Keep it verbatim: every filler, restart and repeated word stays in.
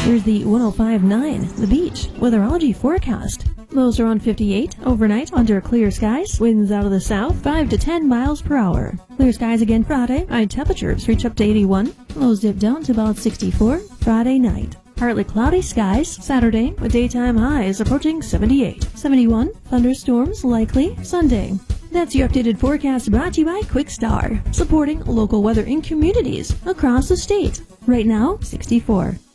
Here's the one oh five point nine, The Beach, weatherology forecast. Lows are on fifty-eight, overnight under clear skies, winds out of the south, five to ten miles per hour. Clear skies again Friday, high temperatures reach up to eighty-one, lows dip down to about sixty-four Friday night. Partly cloudy skies Saturday, with daytime highs approaching seventy-eight. seventy-one, thunderstorms likely Sunday. That's your updated forecast brought to you by Quickstar, supporting local weather in communities across the state. Right now, sixty-four.